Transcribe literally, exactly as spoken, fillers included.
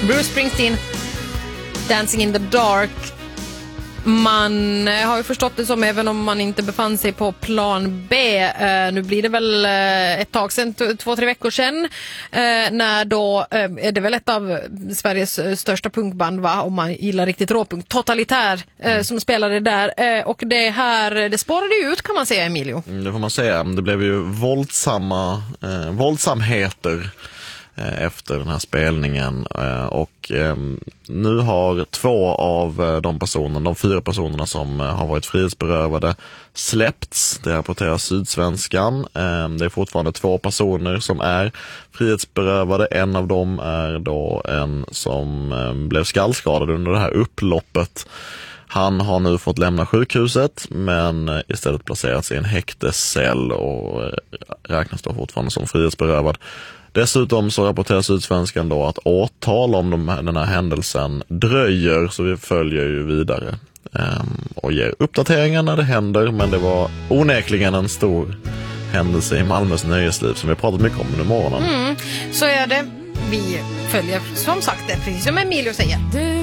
Bruce Springsteen, Dancing in the Dark. Man har ju förstått det som, även om man inte befann sig på plan B. Eh, nu blir det väl eh, ett tag sedan, t- två, tre veckor sedan, eh, när då eh, är det väl ett av Sveriges eh, största punkband, va? Om man gillar riktigt råpunk, Totalitär, eh, som spelade där. Eh, och det här, det spårade ju ut, kan man säga, Emilio. Mm, det får man säga. Det blev ju våldsamma, eh, våldsamheter efter den här spelningen, och nu har två av de personerna, de fyra personerna som har varit frihetsberövade, släppts. Det rapporterar Sydsvenskan. Det är fortfarande två personer som är frihetsberövade. En av dem är då en som blev skallskadad under det här upploppet. Han har nu fått lämna sjukhuset, men istället placerats i en häktescell och räknas då fortfarande som frihetsberövad. Dessutom så rapporterar Sydsvenskan då att åtal om de, den här händelsen dröjer, så vi följer ju vidare um, och ger uppdateringar när det händer. Men det var onekligen en stor händelse i Malmös nöjesliv som vi har pratat mycket om under morgonen. Mm, så är det. Vi följer som sagt det, precis som Emilio säger.